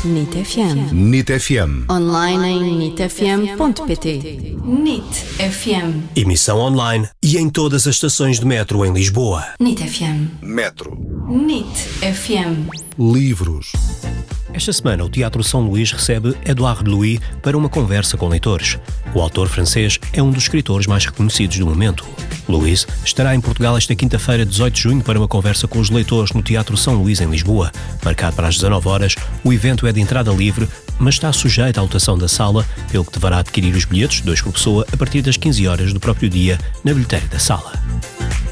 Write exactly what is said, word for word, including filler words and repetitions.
N I T F M. N I T F M. Online em nitfm ponto pt. N I T F M. Emissão online e em todas as estações de metro em Lisboa. N I T F M. Metro. N I T F M. Livros. Esta semana o Teatro São Luís recebe Édouard Louis para uma conversa com leitores. O autor francês é um dos escritores mais reconhecidos do momento. Louis estará em Portugal esta quinta-feira, dezoito de junho, para uma conversa com os leitores no Teatro São Luís, em Lisboa. Marcado para as dezanove horas, o evento é de entrada livre, mas está sujeito à lotação da sala, pelo que deverá adquirir os bilhetes, dois por pessoa, a partir das quinze horas do próprio dia, na bilheteira da sala.